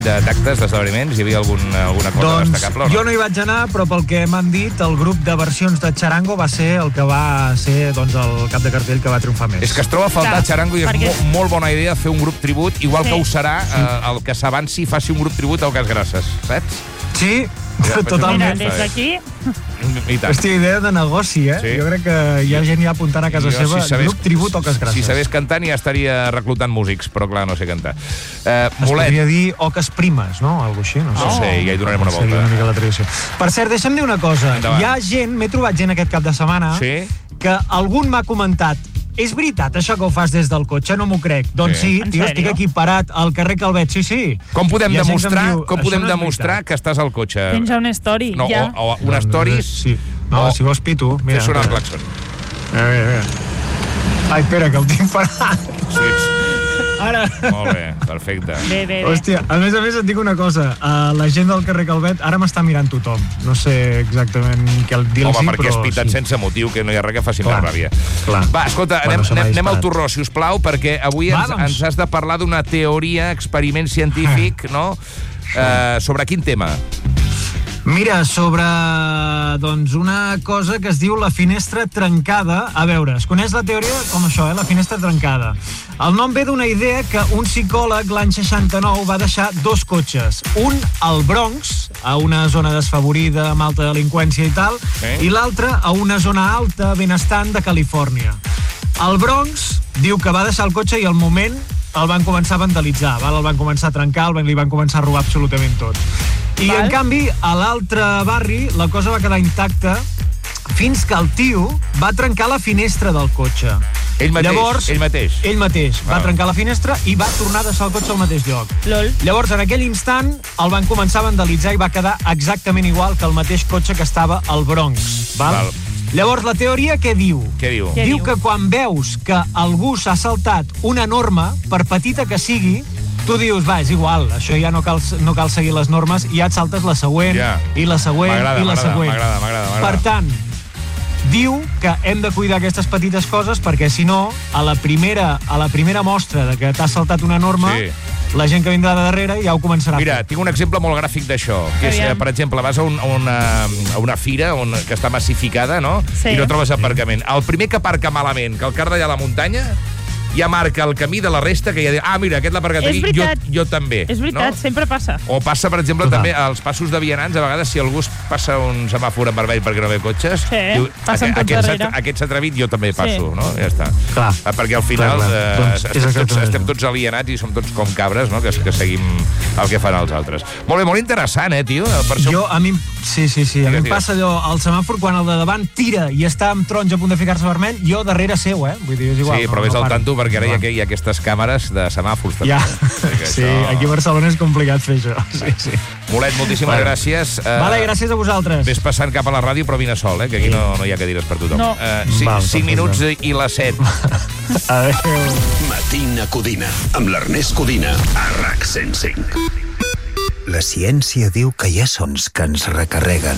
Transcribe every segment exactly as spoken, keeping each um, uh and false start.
de d'actes, d'esdeveniments? Hi havia algun, alguna cosa doncs, destacable o no? Jo no hi vaig anar, però pel que m'han dit, el grup de versions de Charango va ser el que va ser doncs, el cap de cartell que va triomfar més. És que es troba a faltar Clar, Charango i és perquè... mo molt bona idea fer un grup tribut, igual Sí. que ho serà eh, el que s'avanci faci un grup tribut al Cas Grasses, saps? Sí, Ja, totalment. Mira, des d'aquí... I tant. Hòstia, idea de negoci, eh? Sí. Jo crec que hi ha gent ja apuntant a casa Jo, seva si sabés- grup tribut o Cas Grasses. Si sabés cantant ja estaria reclutant músics, però clar, no sé cantar. Eh, Es Molet, podria dir oques primes, no? Algo així, no sé. no sé, ja hi donarem una Seria volta. una mica la tradició. Per cert, deixa'm dir una cosa. Endavant. Hi ha gent, m'he trobat gent aquest cap de setmana, Sí? que algun m'ha comentat: és veritat això que ho fas des del cotxe? No m'ho crec. Doncs Sí. sí, En tio, sèrio? estic aquí parat al carrer Calvet, sí, sí. Com podem Hi ha gent que em demostrar, diu, com "Això podem no és demostrar veritat". que estàs al cotxe? Penja una story, No, ja. o, o una stories... Sí. No, o si vols pito, mira. fer sonar el mira. claxon. Mira, mira, mira. Ai, espera, que el tinc parat. Sí, Ara... molt bé, perfecte. Bé, bé, bé. Hòstia, a més a més et dic una cosa. Uh, la gent del carrer Calvet ara m'està mirant tothom. No sé exactament què el dir-los, Home, perquè però has pitat sí. sense motiu, que no hi ha res que faci Clar, més ràbia. clar. Va, escolta, Bueno, anem, se m'ha anem, anem al disparat. torró, si us plau, perquè avui Va, ens, doncs. ens has de parlar d'una teoria, experiment científic, no? Uh, sobre quin tema? Mira, sobre doncs, una cosa que es diu la finestra trencada. A veure, es coneix la teoria com això, eh? La finestra trencada. El nom ve d'una idea que un psicòleg l'any seixanta-nou va deixar dos cotxes. Un al Bronx, a una zona desfavorida amb alta delinqüència i tal, Sí. i l'altre a una zona alta benestant de Califòrnia. Al Bronx diu que va deixar el cotxe i al moment el van començar a vandalitzar, val? El van començar a trencar, el van, li van començar a robar absolutament tot. I Val. en canvi, a l'altre barri, la cosa va quedar intacta fins que el tio va trencar la finestra del cotxe. Ell mateix, Llavors, ell mateix. Ell mateix. Va Ah. trencar la finestra i va tornar a deixar el cotxe al mateix lloc. Lol. Llavors, en aquell instant, el van començar a vandalitzar i va quedar exactament igual que el mateix cotxe que estava al Bronx. Val? Val. Llavors, la teoria què diu? Què diu? Què Diu diu? que quan veus que algú s'ha saltat una norma, per petita que sigui, tu dius, va, és igual, això ja no cal, no cal seguir les normes, i ja et saltes la següent, Ja. i la següent, M'agrada, i la m'agrada, següent. m'agrada, m'agrada, m'agrada. Per tant, diu que hem de cuidar aquestes petites coses perquè, si no, a la primera, a la primera mostra de que t'has saltat una norma, Sí. la gent que vindrà de darrere ja ho començarà Mira, a fer. tinc un exemple molt gràfic d'això, que és, eh, Aviam. per exemple, vas a, un, a, una, a una fira on, que està massificada, no? Sí. I no trobes aparcament. El primer que aparca malament, que el car d'allà a la muntanya, ja marca el camí de la resta, que ja diu, ah, mira, aquest l'ha aparcat És aquí, jo, veritat. jo també. És veritat, no? sempre passa. O passa, per exemple, Total. també als passos de vianants, a vegades, si algú es passa un semàfor en vermell perquè no ve cotxes, Sí, passen tots aquest, darrere. aquest s'ha atrevit, jo també passo, Sí. no? Ja està. Clar. Ah, perquè al final Clar, clar. eh, Doncs és estem, tots, exactament estem això. tots alienats i som tots com cabres, no? Que, que seguim el que fan els altres. Molt bé, molt interessant, eh, tio? Per això... Jo, a mi, sí, sí, sí, a Digues, mi em digues. passa allò, al semàfor, quan el de davant tira i està amb taronja a punt de ficar-se vermell, jo darrere seu, eh? Vull dir, és igual. Sí, no, però vés no al paro. tanto, perquè ara hi ha, Va. hi ha aquestes càmeres de semàfors. També. Ja, Que sí, això- aquí a Barcelona és complicat fer això. Sí, sí. Molet, moltíssimes Vale. gràcies. Eh, Vale, gràcies a vosaltres. Ves passant cap a la ràdio, però vine sol, eh? Que aquí no, no hi ha cadires per tothom. No. Eh, cinc, Val, cinc perfecte. minuts i les set. Adéu. Matina Codina, amb l'Ernest Codina, a RAC cent cinc. La ciència diu que hi ha sons que ens recarreguen.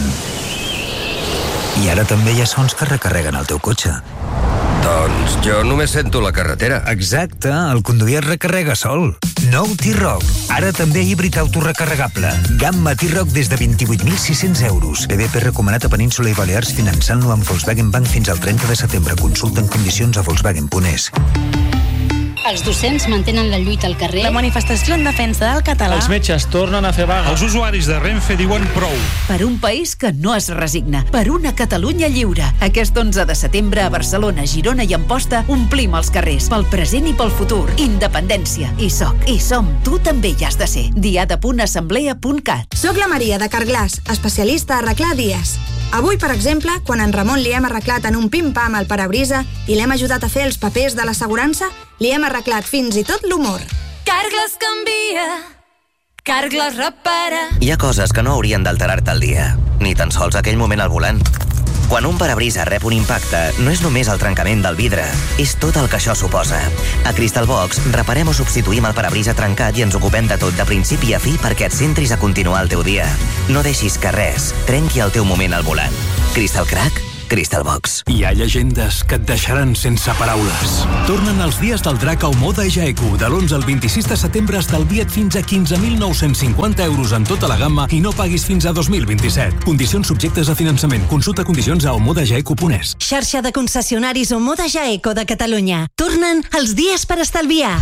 I ara també hi ha sons que recarreguen el teu cotxe. Doncs jo només sento la carretera. Exacte, el conduir es recarrega sol. Nou T-Roc, ara també híbrid autorecarregable. Gamma T-Roc des de vint-i-vuit mil sis-cents euros. B B P recomanat a Península i Balears finançant-lo amb Volkswagen Bank fins al trenta de setembre. Consulta en condicions a volkswagen punt es. Els docents mantenen la lluita al carrer. La manifestació en defensa del català. Els metges tornen a fer vaga. Els usuaris de Renfe diuen prou. Per un país que no es resigna. Per una Catalunya lliure. Aquest onze de setembre a Barcelona, Girona i Amposta omplim els carrers. Pel present i pel futur. Independència. I soc. I som. Tu també hi has de ser. diada punt assemblea punt cat. Soc la Maria de Carglass, especialista a arreglar dies. Avui, per exemple, quan en Ramon li hem arreglat en un pim-pam el parabrisa i l'hem ajudat a fer els papers de l'assegurança, li hem arreglat fins i tot l'humor. Carglass canvia, Carglass repara. Hi ha coses que no haurien d'alterar-te el dia, ni tan sols aquell moment al volant. Quan un parabrisa rep un impacte, no és només el trencament del vidre, és tot el que això suposa. A Crystal Box reparem o substituïm el parabrisa trencat i ens ocupem de tot de principi a fi perquè et centris a continuar el teu dia. No deixis que res trenqui el teu moment al volant. Crystal Crack? Crystal Box. Hi ha llegendes que et deixaran sense paraules. Tornen els dies del drac a Omoda Jaeku. De l'onze al vint-i-sis de setembre estalvia't fins a quinze mil nou-cents cinquanta euros en tota la gamma i no paguis fins a dos mil vint-i-set. Condicions subjectes a finançament. Consulta condicions a omoda jaeku punt es. Xarxa de concessionaris Omoda Jaeco de Catalunya. Tornen els dies per estalviar.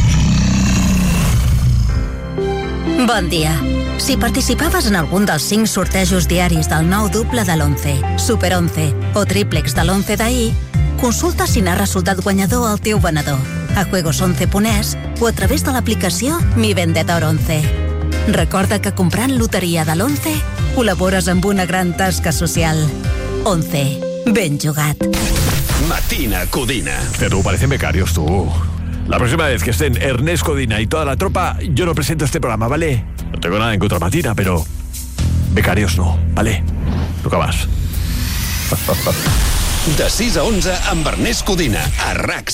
Bon dia. Si participaves en algun dels cinc sortejos diaris del nou doble de l'onze, Super onze o Triplex de l'onze d'ahir, consulta si n'ha resultat guanyador el teu venedor a juegos once punt es o a través de l'aplicació Mi Vendedor onze. Recorda que comprant loteria de l'onze col·labores amb una gran tasca social. once. Ben jugat. Matina Codina. Pero parecen becarios tú. La próxima vez que estén Ernest Codina y toda la tropa, yo no presento este programa, ¿vale? No tengo nada en contra Matina, pero becarios no, ¿vale? Nunca más. De sis a onze amb Ernest Codina, a RAC